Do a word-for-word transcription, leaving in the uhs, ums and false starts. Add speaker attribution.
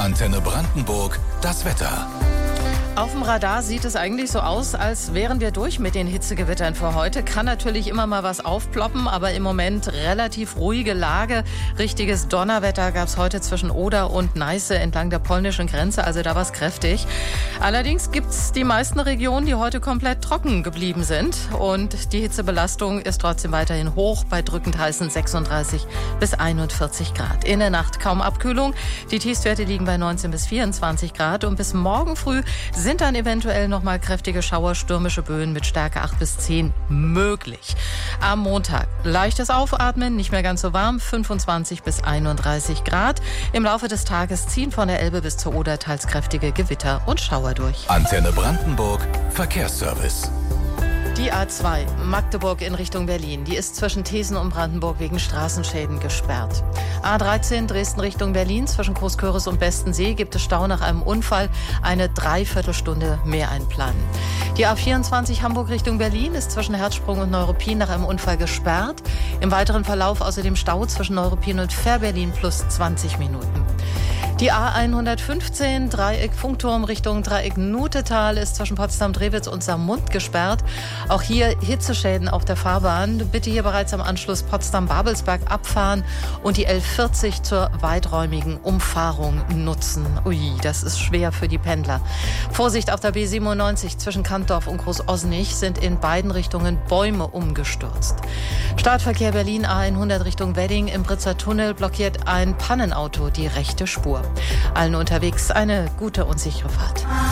Speaker 1: Antenne Brandenburg, das Wetter.
Speaker 2: Auf dem Radar sieht es eigentlich so aus, als wären wir durch mit den Hitzegewittern für heute. Kann natürlich immer mal was aufploppen, aber im Moment relativ ruhige Lage. Richtiges Donnerwetter gab es heute zwischen Oder und Neiße entlang der polnischen Grenze, also da war es kräftig. Allerdings gibt es die meisten Regionen, die heute komplett trocken geblieben sind. Und die Hitzebelastung ist trotzdem weiterhin hoch bei drückend heißen sechsunddreißig bis einundvierzig Grad. In der Nacht kaum Abkühlung. Die Tiefstwerte liegen bei neunzehn bis vierundzwanzig Grad und bis morgen früh sind dann eventuell noch mal kräftige Schauer, stürmische Böen mit Stärke acht bis zehn möglich. Am Montag leichtes Aufatmen, nicht mehr ganz so warm, fünfundzwanzig bis einunddreißig Grad. Im Laufe des Tages ziehen von der Elbe bis zur Oder teils kräftige Gewitter und Schauer durch.
Speaker 1: Antenne Brandenburg, Verkehrsservice.
Speaker 2: Die A zwei Magdeburg in Richtung Berlin, die ist zwischen Thesen und Brandenburg wegen Straßenschäden gesperrt. A dreizehn Dresden Richtung Berlin, zwischen Großköris und Bestensee gibt es Stau nach einem Unfall, eine Dreiviertelstunde mehr einplanen. Die A vierundzwanzig Hamburg Richtung Berlin ist zwischen Herzsprung und Neuruppin nach einem Unfall gesperrt. Im weiteren Verlauf außerdem Stau zwischen Neuruppin und Fährberlin plus zwanzig Minuten. Die A hundertfünfzehn Dreieck Funkturm Richtung Dreieck Nutetal ist zwischen Potsdam-Drewitz und Saarmund gesperrt. Auch hier Hitzeschäden auf der Fahrbahn. Bitte hier bereits am Anschluss Potsdam-Babelsberg abfahren und die L vierzig zur weiträumigen Umfahrung nutzen. Ui, das ist schwer für die Pendler. Vorsicht auf der B siebenundneunzig zwischen Kantdorf und Großosnich sind in beiden Richtungen Bäume umgestürzt. Startverkehr Berlin A hundert Richtung Wedding. Im Britzer Tunnel blockiert ein Pannenauto die rechte Spur. Allen unterwegs eine gute und sichere Fahrt.